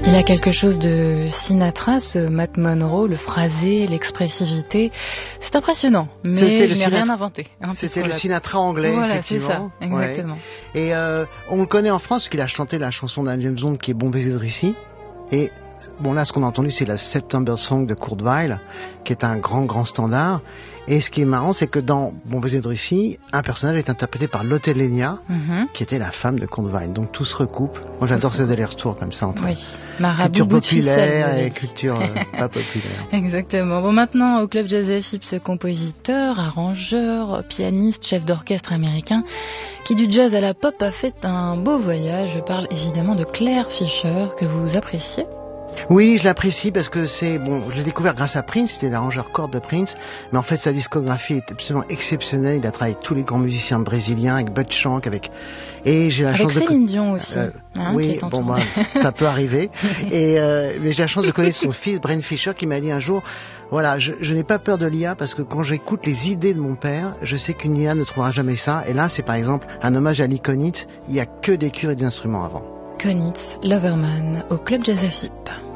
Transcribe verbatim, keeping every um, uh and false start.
Il a quelque chose de Sinatra, ce Matt Monro, le phrasé, l'expressivité. C'est impressionnant, mais je n'ai Sinatra... rien inventé. Hein, C'était le Sinatra anglais, voilà, effectivement. Voilà, c'est ça, exactement. Ouais. Et euh, on le connaît en France parce qu'il a chanté la chanson d'un James Bond qui est Bon baiser de Russie. Et bon, là, ce qu'on a entendu, c'est la September Song de Kurt Weill, qui est un grand, grand standard. Et ce qui est marrant, c'est que dans Bon baiser de Russie, un personnage est interprété par Lotte Lenya, mm-hmm. qui était la femme de Kurt Weill. Donc tout se recoupe. Moi, j'adore ces allers-retours comme ça entre oui. Marabout, culture populaire ficelle, et culture euh, pas populaire. Exactement. Bon, maintenant, au Club Jazz F I P, ce compositeur, arrangeur, pianiste, chef d'orchestre américain, qui du jazz à la pop a fait un beau voyage. Je parle évidemment de Claire Fischer, que vous appréciez. Oui, je l'apprécie parce que c'est bon. Je l'ai découvert grâce à Prince, c'était l'arrangeur cordes de Prince, mais en fait sa discographie est absolument exceptionnelle. Il a travaillé avec tous les grands musiciens brésiliens, avec Bud Shank, avec et j'ai la avec chance Céline de Céline Dion aussi. Euh, hein, oui, bon bah, ça peut arriver. Et euh, mais j'ai la chance de connaître son fils, Brent Fischer, qui m'a dit un jour. Voilà, je, je n'ai pas peur de l'I A parce que quand j'écoute les idées de mon père, je sais qu'une I A ne trouvera jamais ça. Et là, c'est par exemple un hommage à Lee Konitz. Il n'y a que des cures et des instruments avant. Konitz, Loverman, au Club Jazz F I P.